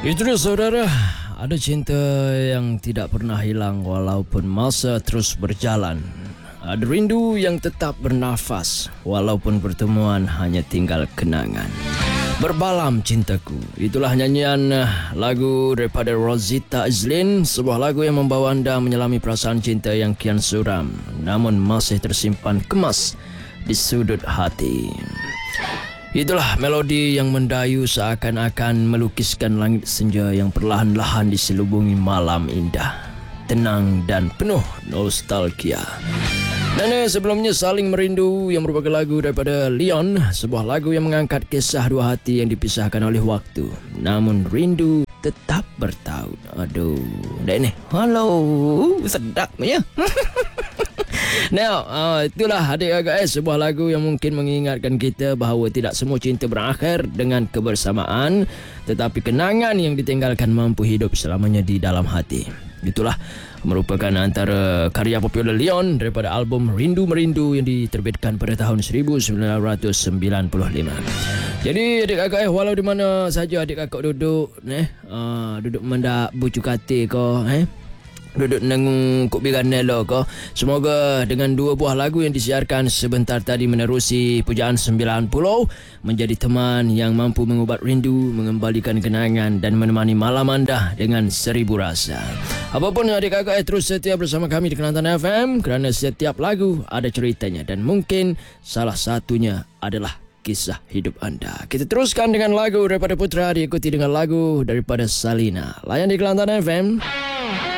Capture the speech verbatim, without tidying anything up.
Itu dia saudara, ada cinta yang tidak pernah hilang walaupun masa terus berjalan. Ada rindu yang tetap bernafas walaupun pertemuan hanya tinggal kenangan. Berbalam cintaku, itulah nyanyian lagu daripada Rosita Izlin, sebuah lagu yang membawa anda menyelami perasaan cinta yang kian suram namun masih tersimpan kemas di sudut hati. Itulah melodi yang mendayu seakan-akan melukiskan langit senja yang perlahan-lahan diselubungi malam indah, tenang dan penuh nostalgia. Dan eh, sebelumnya Saling Merindu yang merupakan lagu daripada Leon, sebuah lagu yang mengangkat kisah dua hati yang dipisahkan oleh waktu, namun rindu tetap bertaut. Aduh, dah ni. Halo, sedap ya. Now, uh, itulah adik-adik eh, sebuah lagu yang mungkin mengingatkan kita bahawa tidak semua cinta berakhir dengan kebersamaan, tetapi kenangan yang ditinggalkan mampu hidup selamanya di dalam hati. Itulah merupakan antara karya popular Leon daripada album Rindu Merindu yang diterbitkan pada tahun seribu sembilan ratus sembilan puluh lima. Jadi adik-adik eh, walau di mana saja adik-adik duduk eh, uh, duduk mendak bucu kate ko eh duduk nengung kuk biganelo ko. Semoga dengan dua buah lagu yang disiarkan sebentar tadi menerusi Pujaan sembilan puluh menjadi teman yang mampu mengubat rindu, mengembalikan kenangan dan menemani malam anda dengan seribu rasa. Apapun adik-adik terus setia bersama kami di Kelantan F M kerana setiap lagu ada ceritanya dan mungkin salah satunya adalah kisah hidup anda. Kita teruskan dengan lagu daripada Putra diikuti dengan lagu daripada Salina. Layan di Kelantan F M.